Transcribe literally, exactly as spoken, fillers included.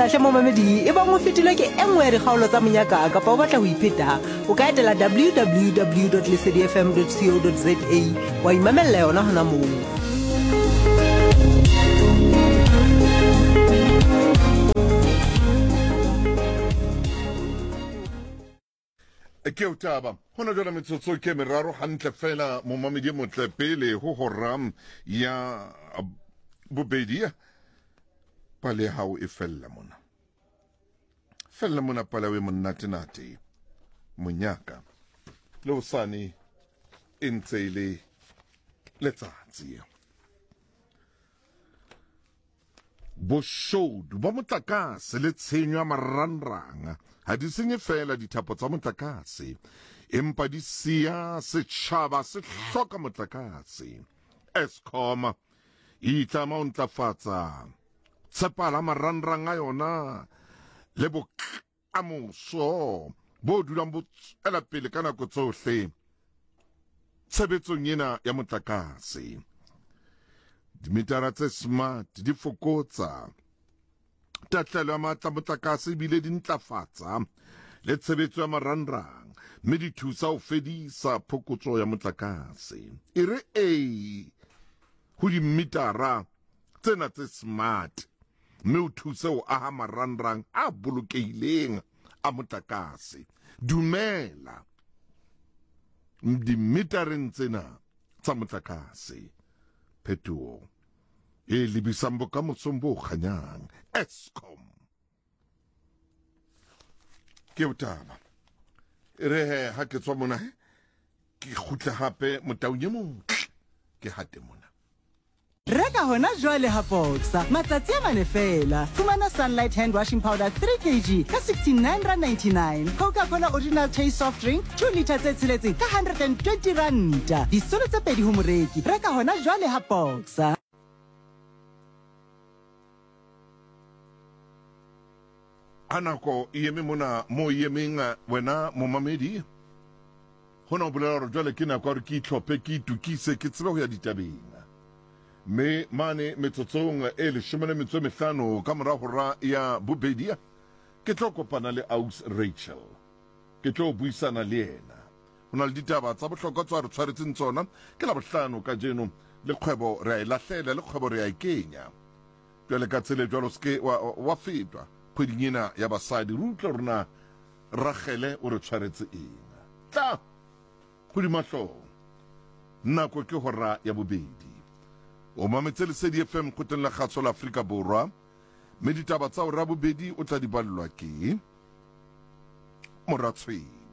hle momamedi e bang o fetilwe ke e nngwe ya dikgaolo tsa monyaka kapa o batla ho ipheta o ka etela w w w dot lesedi f m dot co dot za wa imamella yona hona moo. Ke o taba hona jwale metsotso ke meraro hantle fela momamedi motle pele ho horam ya bobedi pale hao e fella mona fella mona pale we monate nate monyaka le usane e ntse ile letsatsi boshodu ba motlakase le tshenyo ya marangrang ha di senye fela dithapo tsa motlakase empa di siya setjhaba se hloka motlakase. Eskom e itlama ho ntlafatsa tshepala marangrang a yona le bokamoso bo dulang bo tswela pele ka nako tsohle tshebetsong ena ya motlakase. Dimetara tse smart di fokotsa tatlhelo ya matla motlakase ebile di ntlafatsa le tshebetso ya marangrang mme di thusa ho fedisa phokotso ya motlakase. E re ei ho dimetara tsena tse smart mme o thusa ho aha marangrang a bolokehileng a motlakase. Dumela dimetareng tsena tsa motlakase phetoho e lebisang bokamosong bo kganyang. Eskom ke o taba e re he ha ke tswa mona ke kgutla hape motaung e mong ke hate mona reka hona jwale ha Boxer matsatsi a mane fela. Fumana Sunlight hand washing powder three kilograms ka sixty-nine rand ninety-nine, Coca-Cola original taste soft drink two litres tse tsheletseng ka one hundred twenty rand. Disolo tse pedi ho moreki. Reka hona jwale ha Boxer. anako ieme mona mo iemeng wena momamedi hona o bolela hore jwale ke nako hore ke itlhophe ke itukise ke tseba ho ya ditabeng mme mane metsotsong e leshome le metso e mehlano ka mora hora ya bobedi ke tlo kopana le Aus Rachel ke tlo buisana le yena hona le ditaba tsa bohlokwa tsa re tshwaretseng tsona ke la bohlano ka jeno le kgwebo re a ilahlela le kgwebo re a ikenya jwale ka tsele jwalo ske wa, wa fetwa kgweding ena ya basadi re utlwa rona Ragele o re tshwaretse eng tla go di mahlong nako ke hora ya bobedi o mametse Lesedi F M kgoteng la kgatso la Afrika Borwa mme ditaba tsa hora bobedi o tla di ballwa ke Moratsweng.